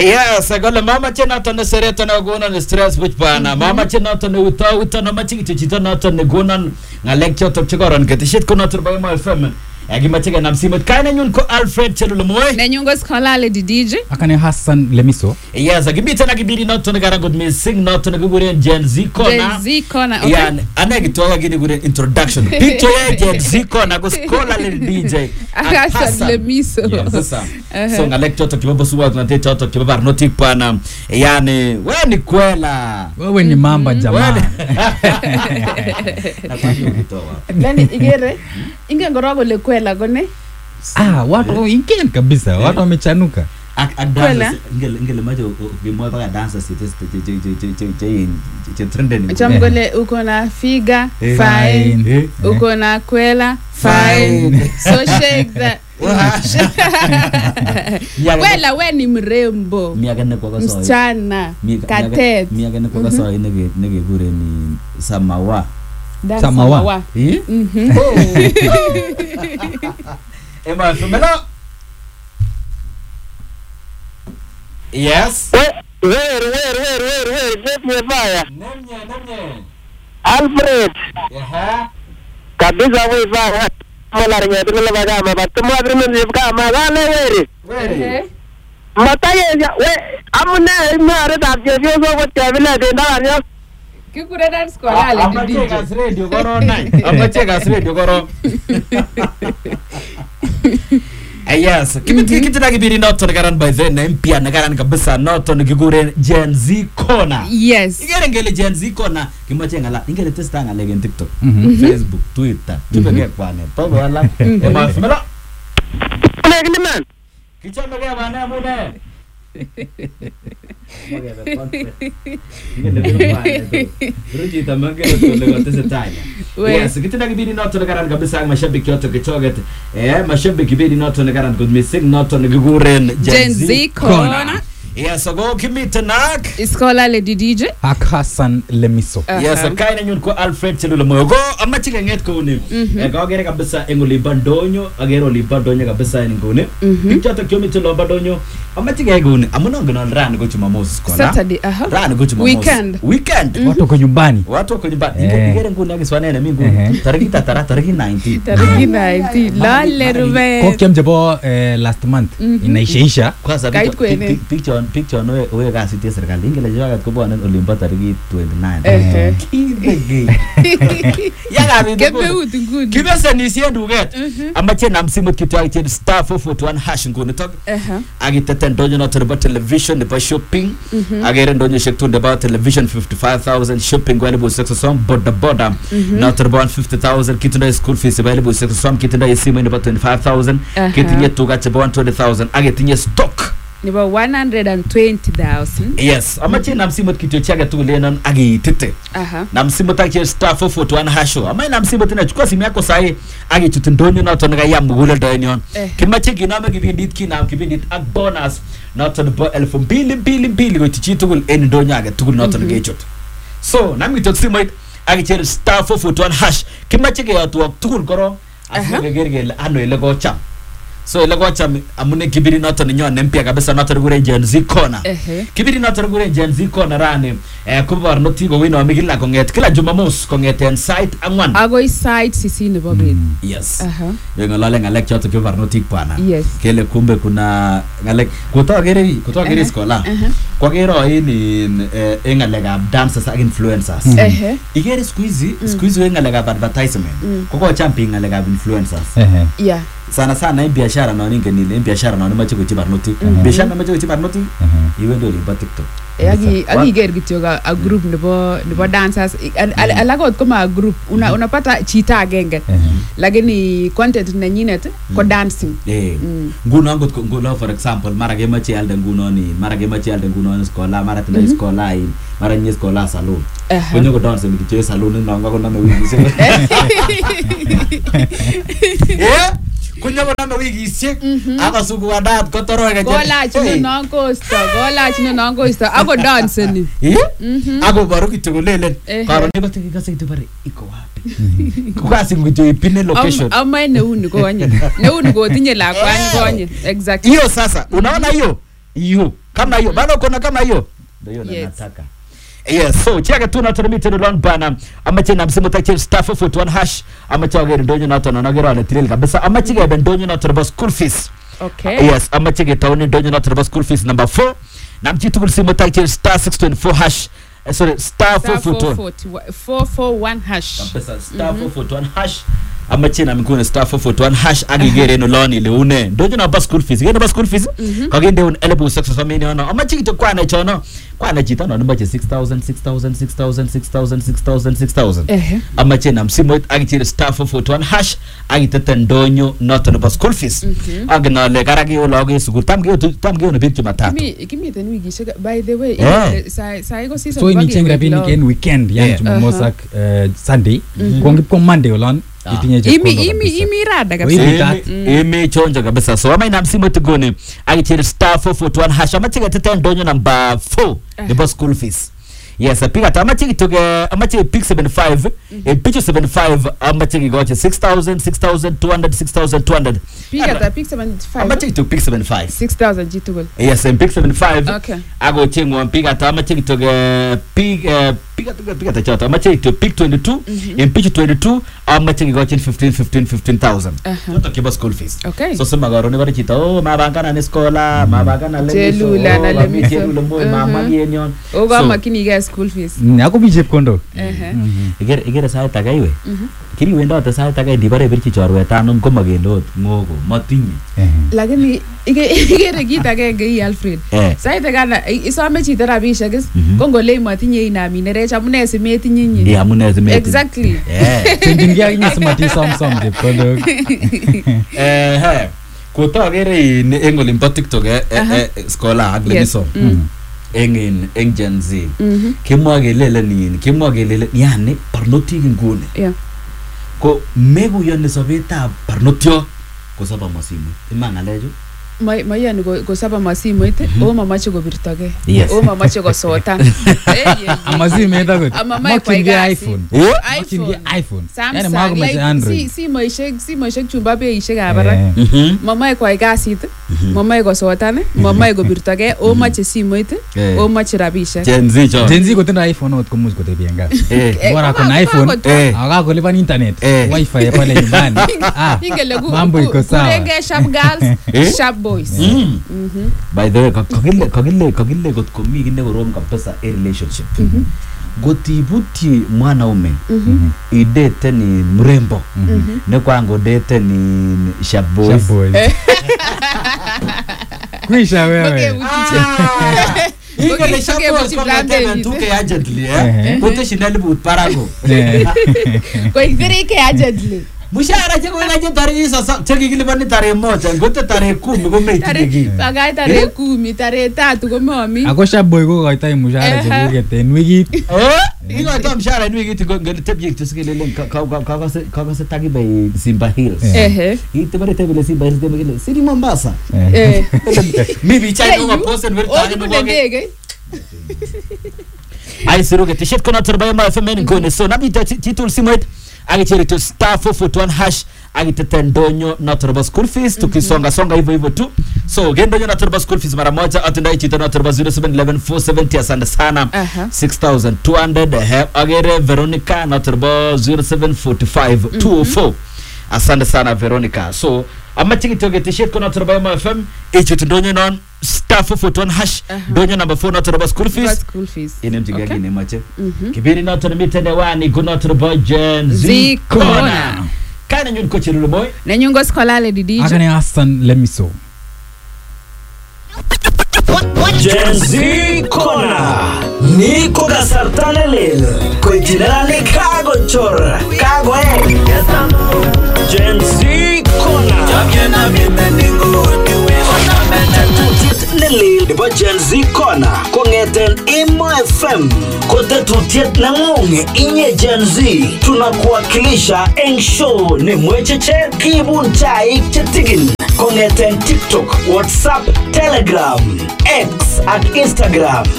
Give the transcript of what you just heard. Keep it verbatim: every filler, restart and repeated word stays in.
Yes, agole mama chena tane sereta na gona ne stress which bana. Mama chena tane uta uta na machi kichita na tane gona ngalek choto chigoron ketishit kuna turba ma F M. Agi machiga namsimot kana nyun ko Alfred Chelule moy. Na nyungo skola le D J. Akane Hassan Lemiso. Yes, agibita na gibiri na tane gara good missing na tane gure Gen Z kona. Gen Z kona. Okay. Yeah, anagi toga gini gure introduction. Picture ya Gen Z kona go skola le D J. Hassan Lemiso. Yes, sasa. So ngalek choto kibobo suwa tunate choto kibobo arnotik pana. Yani, we ni kwela. Wewe ni mamba jamaa. Lani igere. Inge ngorogo le kwela gone. Ah, watu ingine kabisa. Watu wamechanuka. Kwela. Ingele ingele majo bimwa baka dancer si test je je je je je je trending. Chamgole uko na figa fine. Uko na kwela fine. So shake that. Kwela we ni mrembo. Miagane kwa kwa soy. Mchana. Katet. Miagane kwa kwa soy nege nege gure ni samawa. Samawa. Eh? Mhm. Ema fumelo. Yes. Where where where where where where get me fire. Nemye nemye. Alfred. Aha. Kabisa we fire. Molar nya dile baga ma bat mo adre men ka ma gale weri. Weri. Mataye ya we amune mare da je je go ko tabila de da ya. Kikure dance skola le D J. Amache radio goro nine. Amache gas radio goro. Yes, kimiti kitira gibiri noto nagaran by the name pia nagaran kabisa noto ngigure Gen Z kona. Yes. Igere ngele Gen Z kona kimache ngala ingere testa ngale gen TikTok, Facebook, Twitter. Tupeke kwane. Todo wala. Ema fumela. Legni man. Kichama ga bana muda. Ruji tamanga to lego tese tanya. Yes, kitira gibiri noto nagaran kabisa mashabiki yote kichoget. Eh, mashabiki gibiri noto nagaran good missing noto ngigure Gen Z kona. Yes, go kimita nak. Iskola le D J. Ak Hassan Lemiso. Yes, kaina nyun ko Alfred Chelule moyo. Go amachi nget ko ni. E go gere kabisa engoli bandonyo, agero li bandonyo kabisa ngone. Kichata kiomita lo bandonyo. Amachi ngegone. Amuno ngona ran go chuma Moses kola. Saturday, aha. Ran go chuma Moses. Weekend. Weekend. Watu kwa nyumbani. Watu kwa nyumbani. Ngere ngone ngiswane na mingu. Tariki tatara tariki nineteen. Tariki nineteen. Lale rube. Kwa kiamjabo last month inaishaisha. Kwanza picture picture no we ga city serikali ingele jaga ko bwana olimpa tariki twenty-nine. Eh. Yaga bi Kebe utunguni. Kibesa ni sie duget. Amache na msimu kitu yake star four four one hash ngone tok. Aha. Agitete ndonyo na turba television de ba shopping. Agere ndonyo shektu de ba television fifty-five thousand shopping available six some boda boda. Na turba fifty thousand kitunda school fees available six some kitunda yesimu de ba twenty-five thousand. Kitinye tuga che ba twenty thousand. Agetinye stock niba one hundred twenty thousand. Yes, amache na msimu kitu chaga tu lena agitete. Aha. Na msimu take star four four one hash. Ama na msimu tena chukua simu yako sahi agitutu ndonyo na tonaga ya mugula donyo. Kimache kinama kibindit kina kibindit ag bonus na tonaga elfu mbili mbili mbili go tichitu gul en ndonyo aga tugul na tonaga echot. So, na mi toksimu agiche star four four one hash. Kimache ke atu tugul goro asimu gergel ano ile go cham. So ile kwa chami amune kibiri noto ninyo nempia kabisa noto gure Gen Z kona. Kibiri noto gure Gen Z kona rani eh kubar noti go wino amigila konget kila Jumamos konget en site angwan. Ago site sisi ne bobe. Yes. Aha. Yengo lale ngalek choto kubar noti pana. Yes. Kele kumbe kuna ngalek kutoa gere kutoa gere skola. Kwa gero hii ni eh ngalek ab dancers and influencers. Eh. Igere squeezy squeezy ngalek ab advertisement. Kwa champion ngalek ab influencers. Eh. Yeah. Sana sana biashara na ninge ni biashara na macho ko chibarnoti biashara na macho ko chibarnoti iwe ndo liba TikTok agi agi ger kityoga a group nebo nebo dancers alagot kama group una unapata chita agenge lakini content na nyinet ko dancing eh nguno ngot nguno for example mara ge machi alde nguno ni mara ge machi alde nguno ni skola mara tena skola in mara nyi skola salon kunyo ko dance mi kicho salon na ngako na wigi eh kunya bana wigi sie aka sugu wadat ko toroga gola chino nongo sto gola chino nongo sto ako dance ni eh ako baru kitugulele karo ne batiki kasa itubare iko wapi kwa singu to ipine location ama ne uni konye ne uni go tinye la kwani konye exactly hiyo sasa unaona hiyo hiyo kama hiyo bado kuna kama hiyo ndio hiyo nataka. Yes, so cheka tu na turmite lon bana amache na msimu tache staff of one hash amache agere ndonyo na tona na gera na tiril kabisa amache ga ndonyo na turbo school fees. Okay. Yes, amache ga tawni ndonyo na turbo school fees number four na mchitu kulisimu tache star six two four hash uh, sorry star four four one hash kabisa star four four one hash amache na mkune star four four one hash agigere no loni le une ndonyo na bus school fees gende bus school fees kagende un elebu success family ono amache to kwana chono kwana chita no number six thousand six thousand six thousand six thousand six thousand six thousand amache na msimu agichire star four four one hash agitete ndonyo not no bus school fees agna le karagi ologe sugur tamge tamge no bitu matatu kimi kimi tenu gisha by the way sai sai go season so ni chengra bini ken weekend yani tumosak Sunday kongi ko Monday olon imi imi imi rada kabisa imi chonja kabisa so ama ina msimu tugone agichire star four four one hash amache gatete ndonyo number four the bus school fees. Yes, apiga tamache kitoge amache pick seventy-five e pitch seventy-five amache kigoche six thousand six thousand two hundred six thousand two hundred piga ta pick seventy-five amache to pick seventy-five six thousand jitugol. Yes, and pick seventy-five okay ago chengo piga tamache kitoge pick piga piga piga ta chata amache to pick twenty-two e pitch twenty-two amache kigoche fifteen fifteen fifteen thousand not okay bus school fees. Okay, so sema garo ne bari chita oh mabangana ne skola mabangana le jelula na le mitelu mo mama yenyon oga makini guys school fees nako bije kondo eh igere igere sai tagaiwe kiri wendo ta sai tagai dibare birchi chorwe tanon ko magendo ngoko matinyi lakini igere kita gege Alfred sai tagana isome chito rabishek ko ngole matinye inami nerecha amune simetinyi nyi ndi amune simetinyi exactly eh tindingia ni smati som som de kondo eh eh ko to gere ni engol in TikTok eh skola aglemiso engin enggen z kimwage lele ni kimwage lele yani parnotik ngune yeah ko megu yone sobeta parnotio ko saba masimu imanga lejo mai mai yani ko saba masimu ite o mamache go birtage Yes. o mamache go sota eh amasimu enda go amama kwa iPhone iPhone iPhone yani mago ma Android si si maishek si maishek chumba be ishek abara mama kwa gasit mama go sota ne mama go birtage o mache simu ite o mache rabisha Gen Z jo Gen Z ko tena iPhone ot komuch ko tebienga bora kuna iPhone aga ko lipa internet wifi pale nyumbani ah ingele go mambo iko sawa kulenge sharp girls sharp boys. Mhm. By the way, kagile kagile kagile got komi gine gorom kabisa a relationship. Gotibuti mwanaume idete ni mrembo ne kwangu dete ni sharp boys. Kwisha wewe. Ingele sharp boys kwa tena tuke agently eh. Kote shinali but parago. Kwa igere ke agently. Mushara cheko ngaje tarehe sasa cheki kilipani tarehe moja ngote tarehe kumi gome itiki pagai tarehe kumi tarehe tatu gomomi akosha boy go gaita mushara cheko geten wiki eh ino ita mshara ni wiki ngene tebye tusikele ka ka ka ka se tagi by Simba Hills eh ite bare tebele Simba Hills tebele siri Mombasa eh maybe chai no post and verta no goge ai siru ke t-shirt kona turba ma femen ngone so nabi titul simoit agichiri to star four four one hash agitete ndonyo na turbo school fees tukisonga songa hivyo hivyo tu so gendonyo na turbo school fees mara moja atendai chita na turbo zero seven one one four seven zero asante sana six thousand two hundred agere Veronica na turbo zero seven four five two oh four asante sana Veronica so amachiki toge t-shirt kona turbo ma F M ichi ndonyo non star four four one hash donyo number four na turbo school fees school fees ine mtigagi ne mache kibiri na turbo mitende wani kuna turbo Gen Z Corner kana nyun ko chirulo boy na nyungo skolale didije akane Hassan Lemiso Gen Z Corner Niko kasartane lel ko itinane kago chor kago e Gen Z Corner Jamena mimeningo niwe ona menatutit lel Nebo Gen Z Corner kongeten Imo F M kote tutiet na ngunge inye Gen Z tunakuwakilisha eng show ni mwecheche kibun chaik chetigin kongeten TikTok, WhatsApp, Telegram, X at Instagram